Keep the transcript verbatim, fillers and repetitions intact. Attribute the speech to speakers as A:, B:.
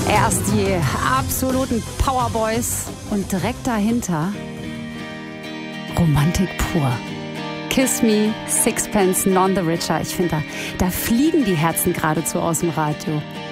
A: Erst die absoluten Powerboys und direkt dahinter Romantik pur. Kiss Me, Sixpence, None the Richer. Ich finde, da, da fliegen die Herzen geradezu aus dem Radio.